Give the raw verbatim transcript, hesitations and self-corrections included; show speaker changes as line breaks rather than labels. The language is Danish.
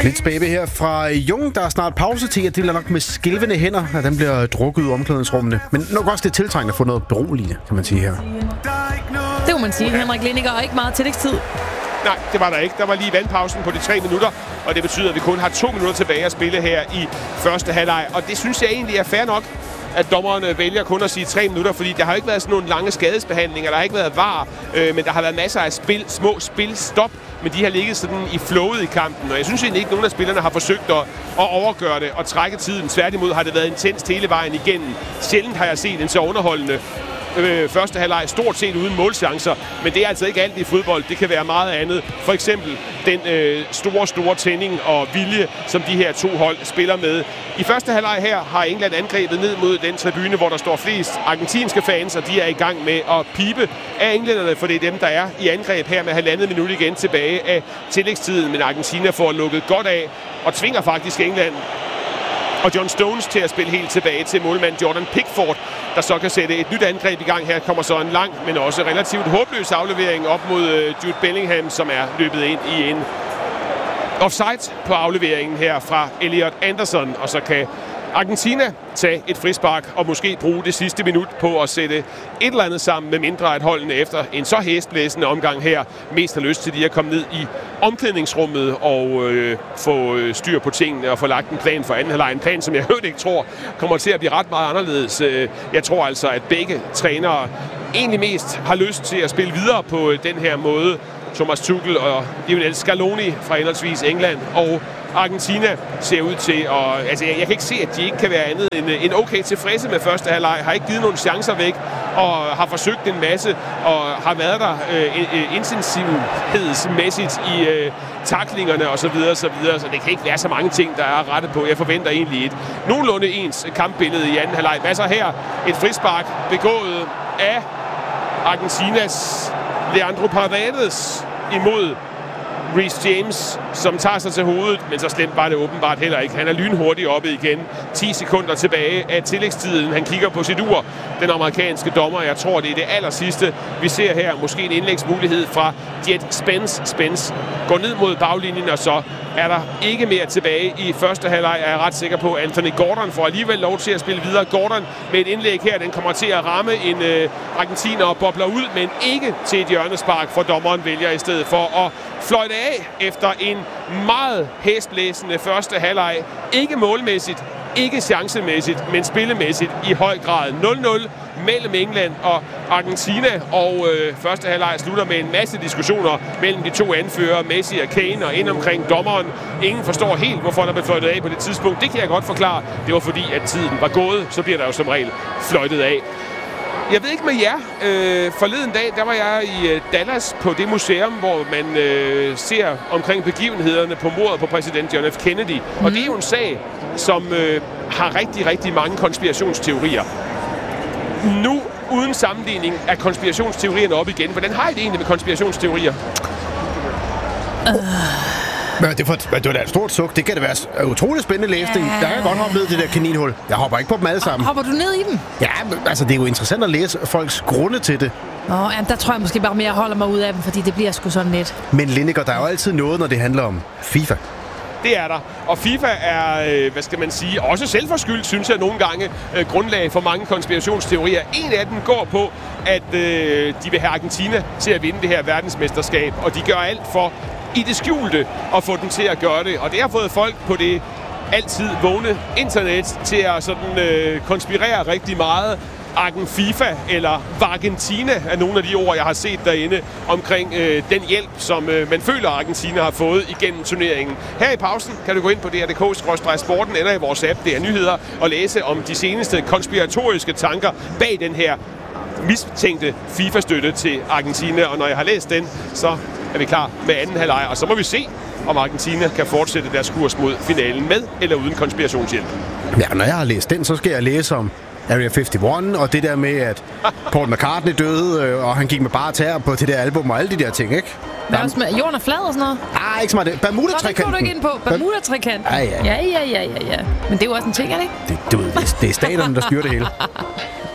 Blitz Baby her fra Jung. Der er snart pause til, at det bliver nok med skælvende hænder, at den bliver drukket ud i omklædningsrummene. Men nok også det tiltrængende at få noget beroligende, kan man sige her.
Det må man sige. Henrik Lindiger har ikke meget tillægstid.
Nej, det var der ikke. Der var lige vandpausen på de tre minutter, og det betyder, at vi kun har to minutter tilbage at spille her i første halvleg. Og det synes jeg egentlig er fair nok, at dommerne vælger kun at sige tre minutter, fordi der har ikke været sådan nogle lange skadesbehandlinger, der har ikke været var, øh, men der har været masser af spil, små spilstop, men de har ligget sådan i flowet i kampen, og jeg synes egentlig ikke, at nogen af spillerne har forsøgt at, at overgøre det og trække tiden. Tværtimod har det været intenst hele vejen igennem. Sjældent har jeg set en så underholdende øh, første halvleg, stort set uden målchancer, men det er altså ikke alt i fodbold. Det kan være meget andet. For eksempel den øh, store, store tænding og vilje, som de her to hold spiller med. I første halvleg her har England angrebet ned mod den tribune, hvor der står flest argentinske fans, og de er i gang med at pibe af englænderne, for det er dem, der er i angreb her med halvandet minut igen tilbage af tillægstiden. Men Argentina får lukket godt af og tvinger faktisk England og John Stones til at spille helt tilbage til målmand Jordan Pickford, der så kan sætte et nyt angreb i gang. Her kommer så en lang, men også relativt håbløs aflevering op mod Jude Bellingham, som er løbet ind i en offside på afleveringen her fra Elliot Anderson, og så kan Argentina tage et frispark og måske bruge det sidste minut på at sætte et eller andet sammen, med mindre at holdene efter en så hæsblæsende omgang her mest har lyst til lige at komme ned i omklædningsrummet og øh, få styr på tingene og få lagt en plan for anden halvleg. En plan, som jeg hørt ikke tror kommer til at blive ret meget anderledes. Jeg tror altså, at begge trænere egentlig mest har lyst til at spille videre på den her måde. Thomas Tuchel og Lionel Scaloni fra henholdsvis England og Argentina ser ud til at... Altså, jeg, jeg kan ikke se, at de ikke kan være andet end, end okay tilfredse med første halvleg. Har ikke givet nogen chancer væk, og har forsøgt en masse, og har været der øh, intensivhedsmæssigt i øh, taklingerne osv. Så, videre, så det kan ikke være så mange ting, der er rettet på. Jeg forventer egentlig et nogenlunde ens kampbillede i anden halvleg. Hvad så her? Et frispark begået af Argentinas Leandro Paredes imod Reece James, som tager sig til hovedet, men så slemt var det åbenbart heller ikke. Han er lynhurtigt oppe igen. ti sekunder tilbage af tillægstiden. Han kigger på sit ur, den amerikanske dommer. Jeg tror, det er det aller sidste, vi ser her. Måske en indlægsmulighed fra Jet Spence. Spence går ned mod baglinjen, og så er der ikke mere tilbage i første halvleg. Er jeg ret sikker på, Anthony Gordon får alligevel lov til at spille videre. Gordon med et indlæg her, den kommer til at ramme en øh, argentiner og bobler ud, men ikke til et hjørnespark, for dommeren vælger i stedet for at fløjte af efter en meget hæsblæsende første halvleg. Ikke målmæssigt, ikke chancemæssigt, men spillemæssigt i høj grad. nul nul mellem England og Argentina, og øh, første halvleg slutter med en masse diskussioner mellem de to anførere, Messi og Kane, og ind omkring dommeren. Ingen forstår helt, hvorfor der blev fløjtet af på det tidspunkt. Det kan jeg godt forklare. Det var fordi, at tiden var gået. Så bliver der jo som regel fløjtet af. Jeg ved ikke med jer. Øh, forleden dag, der var jeg i øh, Dallas på det museum, hvor man øh, ser omkring begivenhederne på mordet på præsident John F. Kennedy. Mm. Og det er jo en sag, som øh, har rigtig, rigtig mange konspirationsteorier. Nu, uden sammenligning, er konspirationsteorierne op igen. Hvordan har I det egentlig med konspirationsteorier?
Uh.
Men det, for, det var da et stort suk. Det kan det være utroligt spændende læsning. Yeah. Der kan jeg godt hoppe ned i det der kaninhul. Jeg hopper ikke på dem alle sammen.
Hopper du ned i dem?
Ja, altså det er jo interessant at læse folks grunde til det.
Nå, jamen, der tror jeg måske bare mere, at jeg holder mig ud af dem, fordi det bliver sgu sådan lidt.
Men Lindiger, der er jo altid noget, når det handler om FIFA.
Det er der. Og FIFA er, hvad skal man sige, også selvforskyldt, synes jeg nogle gange, grundlag for mange konspirationsteorier. En af dem går på, at øh, de vil have Argentina til at vinde det her verdensmesterskab, og de gør alt for i det skjulte at få den til at gøre det. Og det har fået folk på det altid vågne internet til at sådan, øh, konspirere rigtig meget. Argen FIFA eller Vargentina er nogle af de ord, jeg har set derinde omkring øh, den hjælp, som øh, man føler, Argentina har fået igennem turneringen. Her i pausen kan du gå ind på D R punktum d k skråstreg sporten eller i vores app, det er nyheder, og læse om de seneste konspiratoriske tanker bag den her mistænkte FIFA-støtte til Argentina. Og når jeg har læst den, så er vi klar med anden halvleg, og så må vi se, om Argentina kan fortsætte deres kurs mod finalen med eller uden konspirationshjælp.
Ja, når jeg har læst den, så skal jeg læse om Area enoghalvfems, og det der med, at Paul McCartney døde, og han gik med bare tæer på til det album og alle de der ting, ikke?
Hvad også med jorden er flad og sådan noget?
Ah, ikke så meget det. Bermuda-trekanten.
Nå, det går du ikke ind på. Bermuda-trekanten.
Ja, ja.
Ja, ja, ja, ja, ja. Men det er jo også en ting, er det ikke?
Det, det, det er staterne, der styrer det hele.